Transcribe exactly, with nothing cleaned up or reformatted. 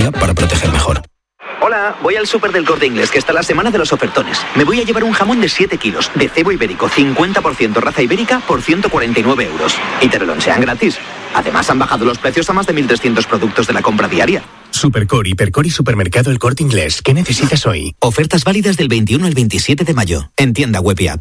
tecnología para proteger mejor. Hola, voy al súper del Corte Inglés, que está la semana de los ofertones. Me voy a llevar un jamón de siete kilos, de cebo ibérico, cincuenta por ciento raza ibérica, por ciento cuarenta y nueve euros. Y te lo lonchean gratis. Además, han bajado los precios a más de mil trescientos productos de la compra diaria. Supercore, Hipercore y Supermercado El Corte Inglés. ¿Qué necesitas hoy? Ofertas válidas del veintiuno al veintisiete de mayo. En tienda web y app.